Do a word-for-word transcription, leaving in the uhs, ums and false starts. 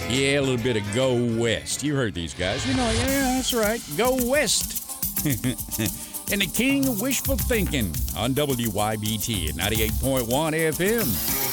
Yeah, a little bit of Go West. You heard these guys. You know, yeah, that's right. Go West. And the king of wishful thinking on W Y B T at ninety-eight point one F M.